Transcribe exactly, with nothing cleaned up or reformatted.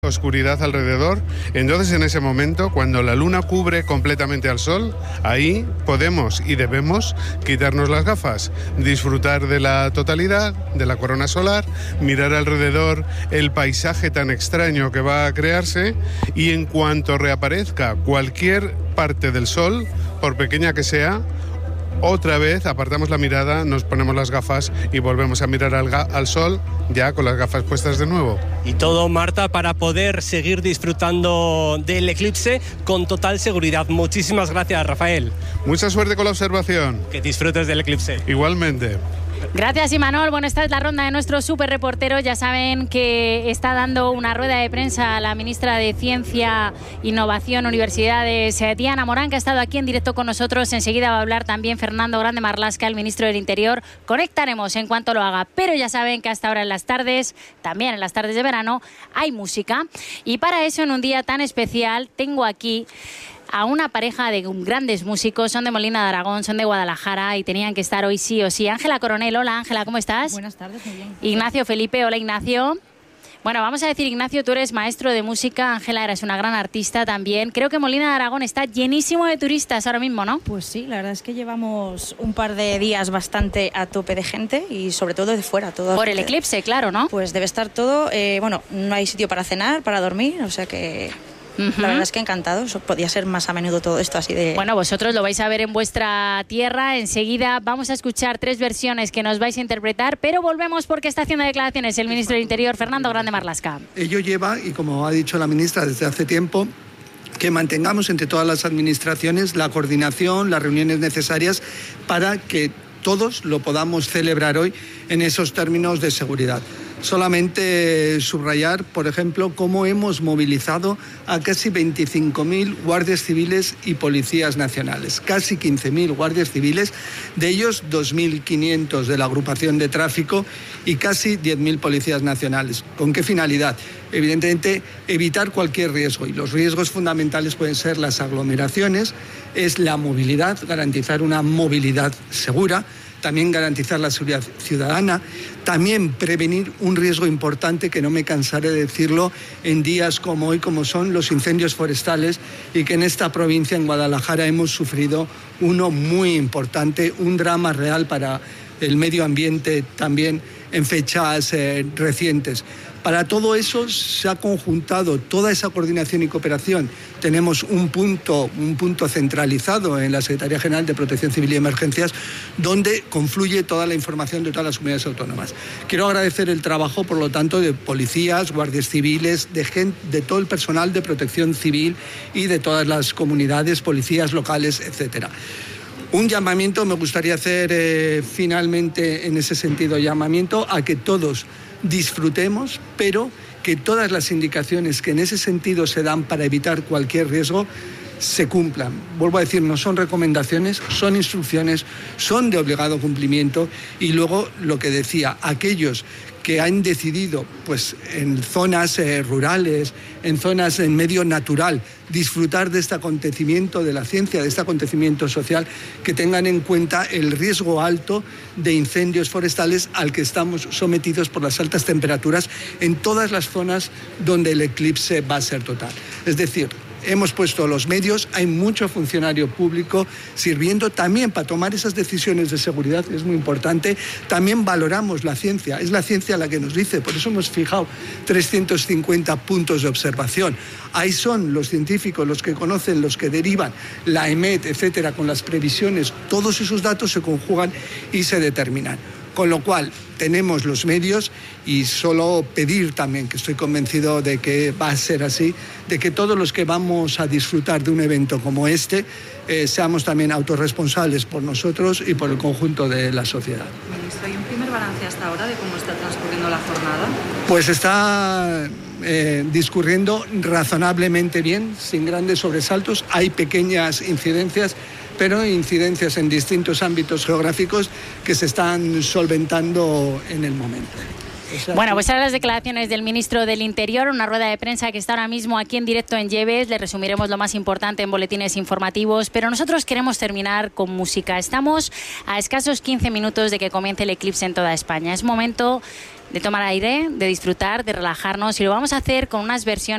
oscuridad alrededor. Entonces, en ese momento, cuando la luna cubre completamente al sol, ahí podemos y debemos quitarnos las gafas, disfrutar de la totalidad, de la corona solar, mirar alrededor el paisaje tan extraño que va a crearse, y en cuanto reaparezca cualquier parte del sol, por pequeña que sea, otra vez apartamos la mirada, nos ponemos las gafas y volvemos a mirar al, al sol ya con las gafas puestas de nuevo. Y todo, Marta, para poder seguir disfrutando del eclipse con total seguridad. Muchísimas gracias, Rafael. Mucha suerte con la observación. Que disfrutes del eclipse. Igualmente. Gracias, Imanol. Bueno, esta es la ronda de nuestro súper reportero. Ya saben que está dando una rueda de prensa a la ministra de Ciencia, Innovación, Universidades, Diana Morán, que ha estado aquí en directo con nosotros. Enseguida va a hablar también Fernando Grande Marlaska, el ministro del Interior. Conectaremos en cuanto lo haga. Pero ya saben que hasta ahora en las tardes, también en las tardes de verano, hay música. Y para eso, en un día tan especial, tengo aquí a una pareja de grandes músicos. Son de Molina de Aragón, son de Guadalajara y tenían que estar hoy sí o sí. Ángela Coronel, hola Ángela, ¿cómo estás? Buenas tardes, muy bien. Ignacio Felipe, hola Ignacio. Bueno, vamos a decir, Ignacio, tú eres maestro de música, Ángela, eres una gran artista también. Creo que Molina de Aragón está llenísimo de turistas ahora mismo, ¿no? Pues sí, la verdad es que llevamos un par de días bastante a tope de gente y sobre todo de fuera. Todo Por el eclipse, claro, ¿no? Pues debe estar todo, eh, bueno, no hay sitio para cenar, para dormir, o sea que... Uh-huh. La verdad es que encantado, podía ser más a menudo todo esto así de... Bueno, vosotros lo vais a ver en vuestra tierra. Enseguida vamos a escuchar tres versiones que nos vais a interpretar, pero volvemos porque está haciendo declaraciones el ministro del Interior, Fernando Grande Marlaska. Ello lleva, y como ha dicho la ministra desde hace tiempo, que mantengamos entre todas las administraciones la coordinación, las reuniones necesarias para que todos lo podamos celebrar hoy en esos términos de seguridad. Solamente subrayar, por ejemplo, cómo hemos movilizado a casi veinticinco mil guardias civiles y policías nacionales, casi quince mil guardias civiles, de ellos dos mil quinientos de la agrupación de tráfico y casi diez mil policías nacionales. ¿Con qué finalidad? Evidentemente, evitar cualquier riesgo, y los riesgos fundamentales pueden ser las aglomeraciones, es la movilidad, garantizar una movilidad segura, también garantizar la seguridad ciudadana, también prevenir un riesgo importante, que no me cansaré de decirlo, en días como hoy, como son los incendios forestales, y que en esta provincia, en Guadalajara, hemos sufrido uno muy importante, un drama real para el medio ambiente también en fechas eh, recientes. Para todo eso se ha conjuntado toda esa coordinación y cooperación. Tenemos un punto, un punto centralizado en la Secretaría General de Protección Civil y Emergencias, donde confluye toda la información de todas las comunidades autónomas. Quiero agradecer el trabajo, por lo tanto, de policías, guardias civiles, de, gente, de todo el personal de protección civil y de todas las comunidades, policías locales, etcétera. Un llamamiento me gustaría hacer eh, finalmente en ese sentido, llamamiento a que todos disfrutemos, pero que todas las indicaciones que en ese sentido se dan para evitar cualquier riesgo se cumplan. Vuelvo a decir, no son recomendaciones, son instrucciones, son de obligado cumplimiento, y luego lo que decía, aquellos que han decidido, pues en zonas eh, rurales, en zonas en medio natural, disfrutar de este acontecimiento de la ciencia, de este acontecimiento social, que tengan en cuenta el riesgo alto de incendios forestales al que estamos sometidos por las altas temperaturas en todas las zonas donde el eclipse va a ser total. Es decir, hemos puesto los medios, hay mucho funcionario público sirviendo también para tomar esas decisiones de seguridad, que es muy importante. También valoramos la ciencia, es la ciencia la que nos dice, por eso hemos fijado trescientos cincuenta puntos de observación. Ahí son los científicos, los que conocen, los que derivan, la E M E T, etcétera, con las previsiones. Todos esos datos se conjugan y se determinan. Con lo cual, tenemos los medios, y solo pedir también, que estoy convencido de que va a ser así, de que todos los que vamos a disfrutar de un evento como este, eh, seamos también autorresponsables por nosotros y por el conjunto de la sociedad. Ministro, ¿hay un primer balance hasta ahora de cómo está transcurriendo la jornada? Pues está eh, discurriendo razonablemente bien, sin grandes sobresaltos. Hay pequeñas incidencias, pero incidencias en distintos ámbitos geográficos que se están solventando en el momento. O sea, bueno, pues ahora las declaraciones del ministro del Interior, una rueda de prensa que está ahora mismo aquí en directo en Lleves. Le resumiremos lo más importante en boletines informativos, pero nosotros queremos terminar con música. Estamos a escasos quince minutos de que comience el eclipse en toda España. Es momento de tomar aire, de disfrutar, de relajarnos, y lo vamos a hacer con unas versiones